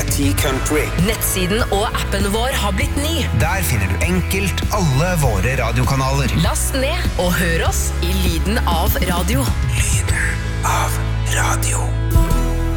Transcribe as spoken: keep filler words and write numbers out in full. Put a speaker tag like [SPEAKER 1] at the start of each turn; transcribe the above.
[SPEAKER 1] P ti Country.
[SPEAKER 2] Nettsiden og appen vår har blitt ny.
[SPEAKER 1] Der finner du enkelt alle våre radiokanaler.
[SPEAKER 2] Last ned og hør oss i lyden av radio.
[SPEAKER 1] Lyden av radio.